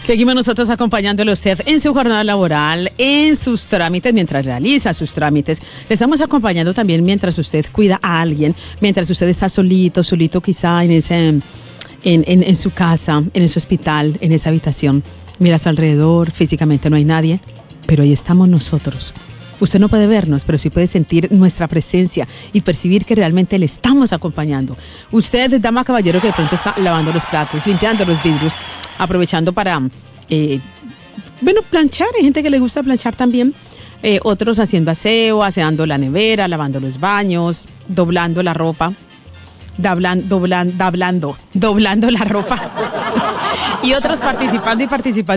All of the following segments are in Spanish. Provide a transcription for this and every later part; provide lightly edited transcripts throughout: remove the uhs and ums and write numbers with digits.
Seguimos nosotros acompañándole a usted en su jornada laboral, en sus trámites, mientras realiza sus trámites. Le estamos acompañando también mientras usted cuida a alguien, mientras usted está solito quizá en su casa, en ese hospital, en esa habitación. Mira a su alrededor, físicamente no hay nadie, pero ahí estamos nosotros. Usted no puede vernos, pero sí puede sentir nuestra presencia y percibir que realmente le estamos acompañando. Usted, dama caballero, que de pronto está lavando los platos, limpiando los vidrios, aprovechando para, planchar. Hay gente que le gusta planchar también. Otros haciendo aseo, aseando la nevera, lavando los baños, doblando la ropa. Doblando la ropa. Y otros participando.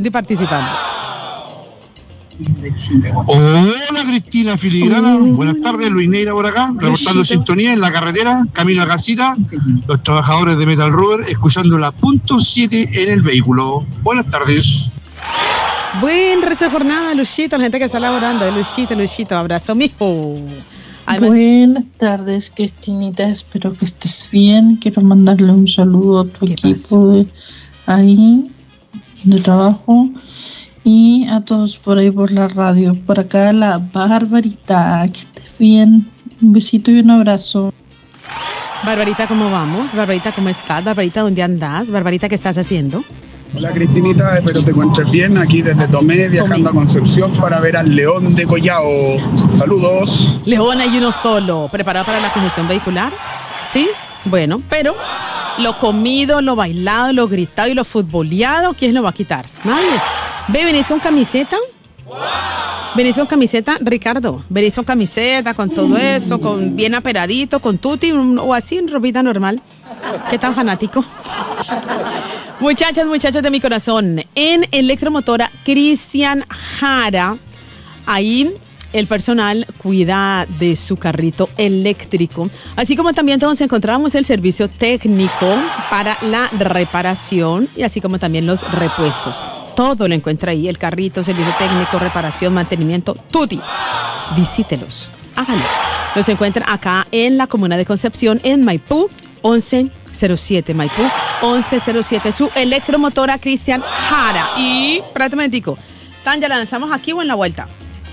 Hola Cristina Filigrana, buenas tardes, Luis Neira por acá, reportando sintonía en la carretera, camino a casita, los trabajadores de Metal Rover, escuchando la punto 7 en el vehículo. Buenas tardes. Buen resto de jornada, Luchito, la gente que está laborando, Luchito, abrazo, mijo. Además, buenas tardes, Cristinita, espero que estés bien. Quiero mandarle un saludo a tu equipo ahí de trabajo. Y a todos por ahí por la radio. Por acá la Barbarita. Que estés bien. Un besito y un abrazo. Barbarita, ¿cómo vamos? Barbarita, ¿cómo estás? Barbarita, ¿dónde andas? Barbarita, ¿qué estás haciendo? Hola Cristinita, espero te encuentres bien. Aquí desde Tomé, viajando a Concepción para ver al León de Collao. Saludos. León, hay uno solo. ¿Preparado para la congestión vehicular? ¿Sí? Bueno, pero lo comido, lo bailado, lo gritado y lo futboleado, ¿quién lo va a quitar? Nadie. Ve, ¿venís con camiseta? ¿Venís con camiseta, Ricardo? ¿Venís con camiseta, con todo eso, con bien aperadito, con tutti o así en ropita normal? ¿Qué tan fanático? Muchachos de mi corazón, en Electromotora Cristian Jara, ahí el personal cuida de su carrito eléctrico, así como también todos encontramos el servicio técnico para la reparación y así como también los repuestos. Todo lo encuentra ahí, el carrito, servicio técnico, reparación, mantenimiento, tutti. Visítelos, háganlo. Los encuentran acá en la comuna de Concepción, en Maipú, 1107, Maipú, 1107, su Electromotora Cristian Jara. Y, espérate un momentico, ¿ya la lanzamos aquí o en la vuelta?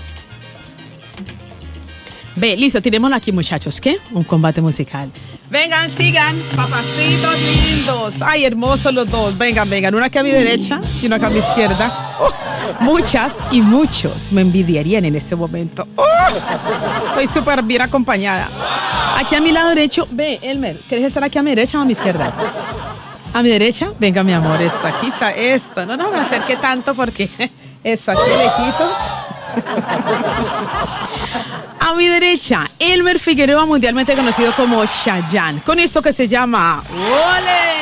Ve, listo, tirémoslo aquí, muchachos. ¿Qué? Un combate musical. Vengan, sigan, papacitos lindos. Ay, hermosos los dos. Vengan. Una aquí a mi derecha y una aquí a mi izquierda. Muchas y muchos me envidiarían en este momento. Estoy súper bien acompañada. Aquí a mi lado derecho, ve, Elmer, ¿quieres estar aquí a mi derecha o a mi izquierda? A mi derecha, venga, mi amor, aquí está esto. No me acerque tanto porque eso, aquí lejitos. A mi derecha, Elmer Figueroa, mundialmente conocido como Chayanne, con esto que se llama ¡Ole!